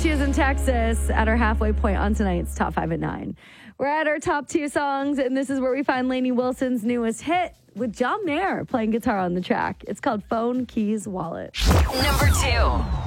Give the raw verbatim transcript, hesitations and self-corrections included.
She is in Texas at our halfway point on tonight's Top five at nine. We're at our top two songs, and this is where we find Lainey Wilson's newest hit with John Mayer playing guitar on the track. It's called Phone, Keys, Wallet. Number two.